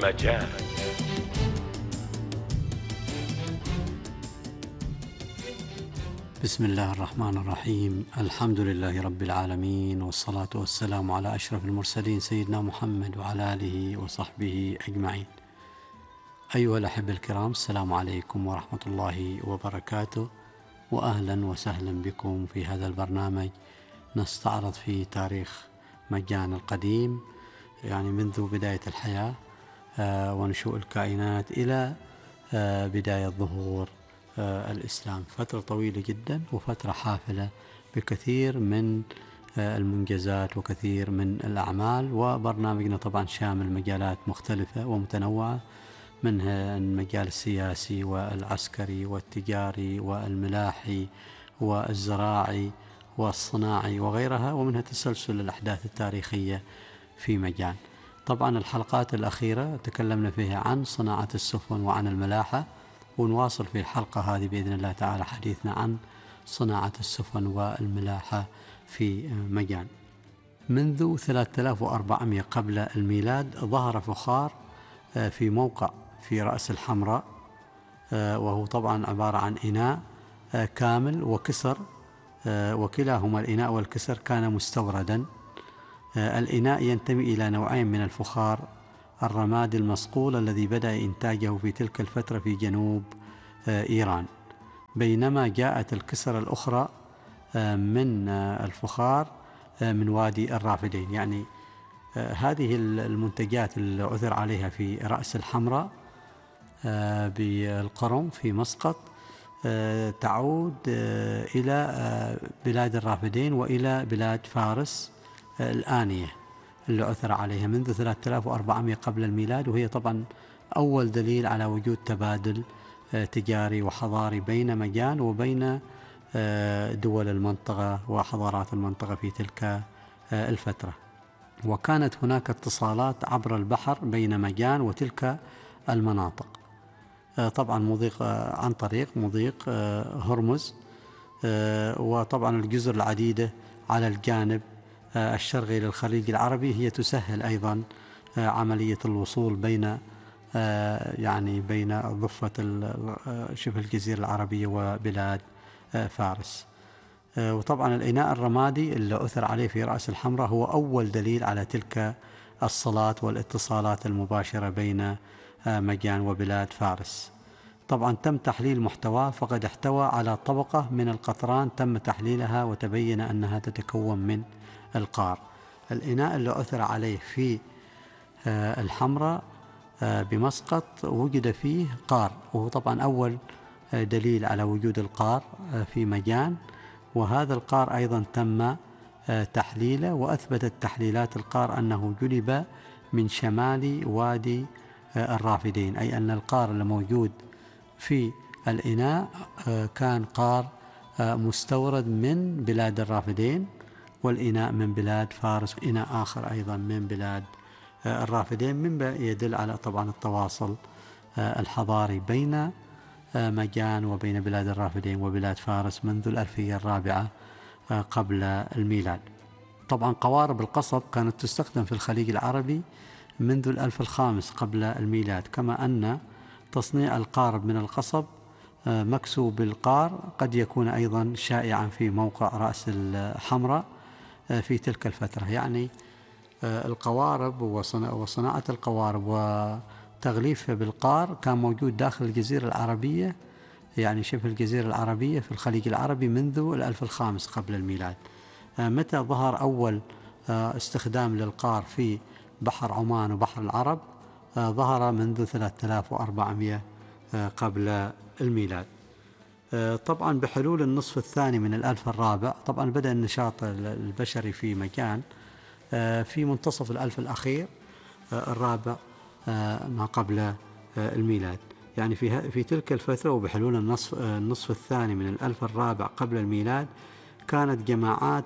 مجال. بسم الله الرحمن الرحيم. الحمد لله رب العالمين، والصلاة والسلام على أشرف المرسلين سيدنا محمد وعلى آله وصحبه أجمعين. أيها الأحبة الكرام، السلام عليكم ورحمة الله وبركاته، وأهلا وسهلا بكم في هذا البرنامج نستعرض فيه تاريخ مجان القديم، يعني منذ بداية الحياة ونشوء الكائنات إلى بداية ظهور الإسلام. فترة طويلة جدا وفترة حافلة بكثير من المنجزات وكثير من الأعمال، وبرنامجنا طبعا شامل مجالات مختلفة ومتنوعة، منها المجال السياسي والعسكري والتجاري والملاحي والزراعي والصناعي وغيرها، ومنها تسلسل الأحداث التاريخية في مجان. طبعا الحلقات الأخيرة تكلمنا فيها عن صناعة السفن وعن الملاحة، ونواصل في الحلقة هذه بإذن الله تعالى حديثنا عن صناعة السفن والملاحة في مجان. منذ 3400 قبل الميلاد ظهر فخار في موقع في رأس الحمراء، وهو طبعا عبارة عن إناء كامل وكسر، وكلاهما الإناء والكسر كان مستوردا. الإناء ينتمي إلى نوعين من الفخار: الرمادي المصقول الذي بدأ إنتاجه في تلك الفترة في جنوب إيران، بينما جاءت الكسر الأخرى من الفخار من وادي الرافدين. يعني هذه المنتجات اللي عثر عليها في رأس الحمراء بالقرم في مسقط تعود إلى بلاد الرافدين وإلى بلاد فارس الآنية اللي عثر عليها منذ 3400 قبل الميلاد، وهي طبعا أول دليل على وجود تبادل تجاري وحضاري بين مجان وبين دول المنطقة وحضارات المنطقة في تلك الفترة. وكانت هناك اتصالات عبر البحر بين مجان وتلك المناطق، طبعا مضيق عن طريق مضيق هرمز، وطبعا الجزر العديدة على الجانب الشرقي للخليج العربي هي تسهل أيضا عملية الوصول بين يعني بين ضفة شبه الجزيرة العربية وبلاد فارس. وطبعا الإناء الرمادي اللي أثر عليه في رأس الحمراء هو أول دليل على تلك الصلات والاتصالات المباشرة بين مجان وبلاد فارس. طبعا تم تحليل محتواه، فقد احتوى على طبقة من القطران تم تحليلها وتبين أنها تتكون من القار. الإناء اللي أثر عليه في الحمراء بمسقط وجد فيه قار، وهو طبعا أول دليل على وجود القار في مجان، وهذا القار أيضا تم تحليله، وأثبتت تحليلات القار أنه جلب من شمال وادي الرافدين، أي أن القار الموجود في الإناء كان قار مستورد من بلاد الرافدين، والإناء من بلاد فارس، إناء آخر أيضا من بلاد الرافدين، مما يدل على طبعا التواصل الحضاري بين مجان وبين بلاد الرافدين وبلاد فارس منذ الألفية الرابعة قبل الميلاد. طبعا قوارب القصب كانت تستخدم في الخليج العربي منذ الألف الخامس قبل الميلاد، كما أن تصنيع القارب من القصب مكسو بالقار قد يكون أيضا شائعا في موقع رأس الحمراء في تلك الفترة. يعني القوارب وصناعة القوارب وتغليفها بالقار كان موجود داخل الجزيرة العربية، يعني شبه الجزيرة العربية في الخليج العربي منذ الألف الخامس قبل الميلاد. متى ظهر أول استخدام للقار في بحر عمان وبحر العرب؟ ظهر منذ 3400 قبل الميلاد. طبعا بحلول النصف الثاني من الألف الرابع طبعا بدأ النشاط البشري في مكان في منتصف الألف الأخير الرابع ما قبل الميلاد. يعني في تلك الفترة وبحلول النصف الثاني من الألف الرابع قبل الميلاد كانت جماعات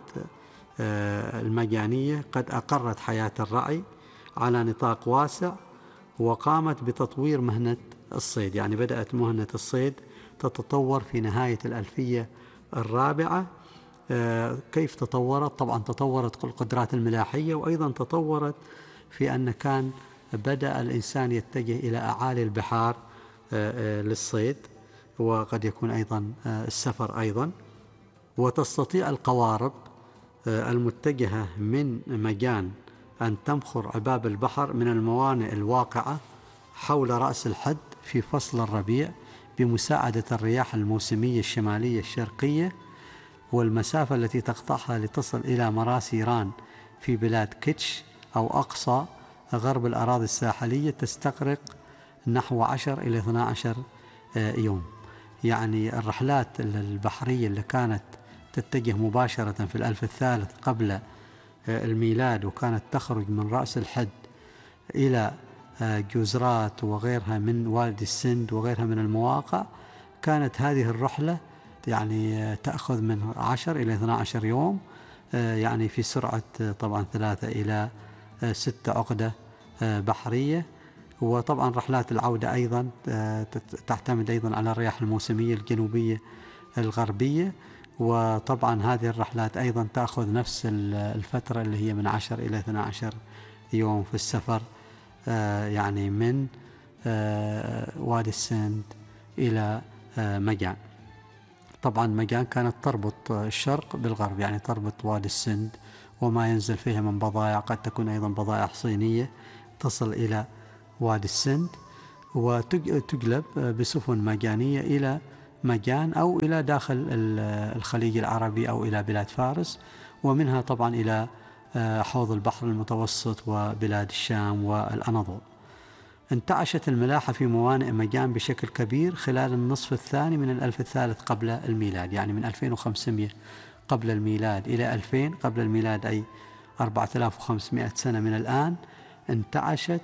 المجانية قد أقرت حياة الرعي على نطاق واسع، وقامت بتطوير مهنة الصيد. يعني بدأت مهنة الصيد تتطور في نهاية الألفية الرابعة. كيف تطورت؟ طبعا تطورت القدرات الملاحية، وأيضا تطورت في أن كان بدأ الإنسان يتجه إلى أعالي البحار للصيد، وقد يكون أيضا السفر أيضا. وتستطيع القوارب المتجهة من مجان أن تمخر عباب البحر من الموانئ الواقعة حول رأس الحد في فصل الربيع بمساعدة الرياح الموسمية الشمالية الشرقية، والمسافة التي تقطعها لتصل إلى مراسي ران في بلاد كيتش أو أقصى غرب الأراضي الساحلية تستغرق نحو 10 إلى 12 يوم. يعني الرحلات البحرية اللي كانت تتجه مباشرة في الألف الثالث قبل الميلاد، وكانت تخرج من رأس الحد إلى جزرات وغيرها من وادي السند وغيرها من المواقع، كانت هذه الرحلة يعني تأخذ من 10 إلى 12 يوم، يعني في سرعة طبعا 3 إلى 6 عقدة بحرية. وطبعا رحلات العودة أيضا تعتمد أيضا على الرياح الموسمية الجنوبية الغربية، وطبعا هذه الرحلات أيضا تأخذ نفس الفترة اللي هي من 10 إلى 12 يوم في السفر، يعني من وادي السند إلى مجان. طبعا مجان كانت تربط الشرق بالغرب، يعني تربط وادي السند وما ينزل فيها من بضائع، قد تكون أيضا بضائع صينية تصل إلى وادي السند، وتقلب بسفن مجانية إلى مجان أو إلى داخل الخليج العربي أو إلى بلاد فارس، ومنها طبعا إلى حوض البحر المتوسط وبلاد الشام والأناضول. انتعشت الملاحة في موانئ مجان بشكل كبير خلال النصف الثاني من الألف الثالث قبل الميلاد، يعني من 2500 قبل الميلاد إلى 2000 قبل الميلاد، أي 4500 سنة من الآن. انتعشت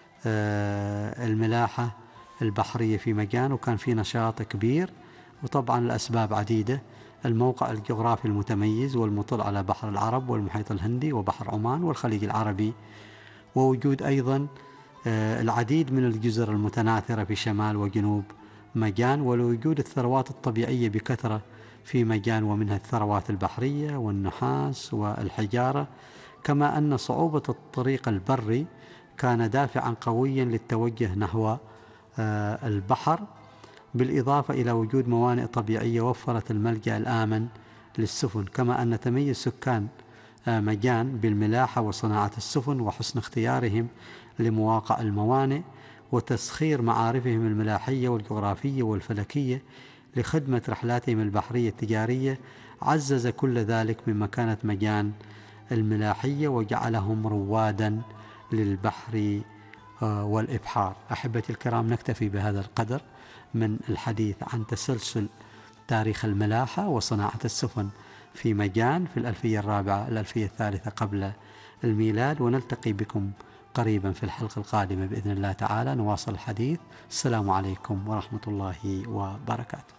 الملاحة البحرية في مجان، وكان في نشاط كبير، وطبعا الأسباب عديدة: الموقع الجغرافي المتميز والمطل على بحر العرب والمحيط الهندي وبحر عمان والخليج العربي، ووجود أيضا العديد من الجزر المتناثرة في شمال وجنوب مجان، ولوجود الثروات الطبيعية بكثرة في مجان، ومنها الثروات البحرية والنحاس والحجارة، كما أن صعوبة الطريق البري كان دافعا قويا للتوجه نحو البحر، بالإضافة إلى وجود موانئ طبيعية وفرت الملجأ الآمن للسفن، كما أن تميز سكان مجان بالملاحة وصناعة السفن وحسن اختيارهم لمواقع الموانئ وتسخير معارفهم الملاحية والجغرافية والفلكية لخدمة رحلاتهم البحرية التجارية، عزز كل ذلك من مكانة مجان الملاحية وجعلهم روادا للبحر والإبحار. أحبتي الكرام، نكتفي بهذا القدر من الحديث عن تسلسل تاريخ الملاحة وصناعة السفن في مجان في الألفية الرابعة الألفية الثالثة قبل الميلاد، ونلتقي بكم قريبا في الحلقة القادمة بإذن الله تعالى نواصل الحديث. السلام عليكم ورحمة الله وبركاته.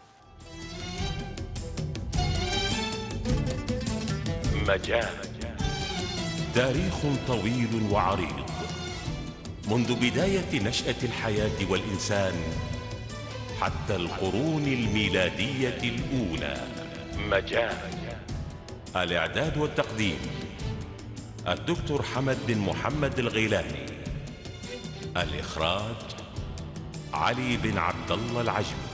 مجان تاريخ طويل وعريض، منذ بداية نشأة الحياة والإنسان حتى القرون الميلادية الأولى. مجان. الإعداد والتقديم الدكتور حمد بن محمد الغيلاني. الإخراج علي بن عبد الله العجمي.